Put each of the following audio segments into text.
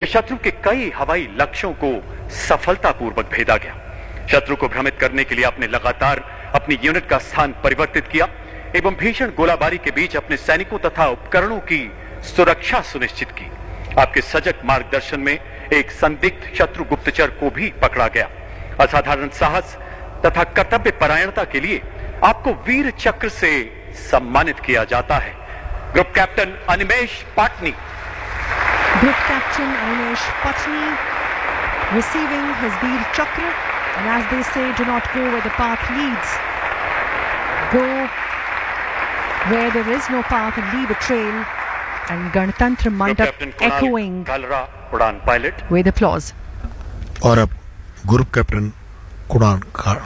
शत्रु के कई हवाई लक्ष्यों को सफलतापूर्वक भेदा गया। शत्रु को भ्रमित करने के लिए आपने लगातार अपनी यूनिट का स्थान परिवर्तित किया एवं भीषण गोलाबारी के बीच अपने सैनिकों तथा उपकरणों की सुरक्षा सुनिश्चित की। आपके सजग मार्गदर्शन में एक संदिग्ध शत्रु गुप्तचर को भी पकड़ा गया। असाधारण साहस तथा कर्तव्य परायणता के लिए आपको वीर चक्र से सम्मानित किया जाता है। Group captain Animesh Patni. Group Captain Animesh Patni receiving his Veer Chakra, and as they say, do not go where the path leads. Go where there is no path and leave a trail. And Ganatantra Mandap echoing उड़ान pilot with applause. और अब group captain Kunal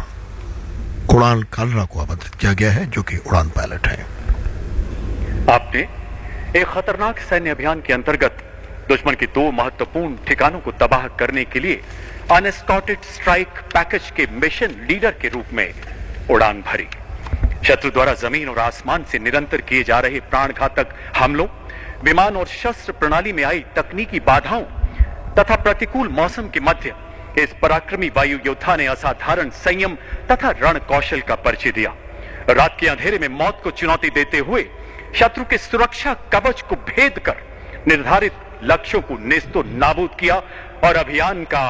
Kalra को आमंत्रित किया गया है, जो कि उड़ान पायलट है। आपने एक खतरनाक सैन्य अभियान के अंतर्गत दुश्मन के 2 महत्वपूर्ण ठिकानों को तबाह करने के लिए अनएस्कॉर्टेड स्ट्राइक पैकेज के मिशन लीडर के रूप में उड़ान भरी। शत्रु द्वारा जमीन और आसमान से निरंतर किए जा रहे प्राणघातक हमलों, विमान और शस्त्र प्रणाली में आई तकनीकी बाधाओं तथा प्रतिकूल मौसम के मध्य इस पराक्रमी वायु योद्धा ने असाधारण संयम तथा रण कौशल का परिचय दिया। रात के अंधेरे में मौत को चुनौती देते हुए शत्रु के सुरक्षा कवच को भेद कर निर्धारित लक्ष्यों को नेस्तो नाबूद किया और अभियान का